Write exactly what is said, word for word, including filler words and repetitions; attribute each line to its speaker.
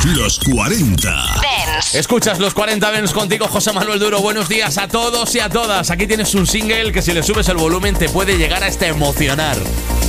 Speaker 1: Los cuarenta
Speaker 2: Dance.
Speaker 3: Escuchas Los cuarenta Dance contigo, José Manuel Duro. Buenos días a todos y a todas. Aquí tienes un single que si le subes el volumen te puede llegar hasta emocionar.